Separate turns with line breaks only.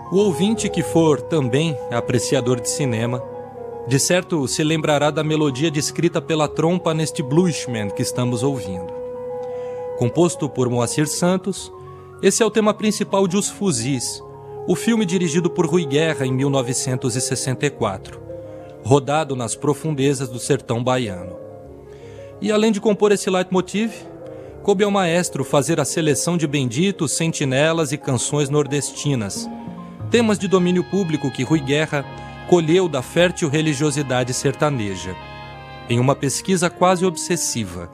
O ouvinte que for também apreciador de cinema, de certo se lembrará da melodia descrita pela trompa neste Bluesman que estamos ouvindo. Composto por Moacir Santos, esse é o tema principal de Os Fuzis, o filme dirigido por Rui Guerra em 1964, rodado nas profundezas do sertão baiano. E além de compor esse leitmotiv, coube ao maestro fazer a seleção de Benditos, Sentinelas e canções nordestinas, temas de domínio público que Rui Guerra colheu da fértil religiosidade sertaneja, em uma pesquisa quase obsessiva,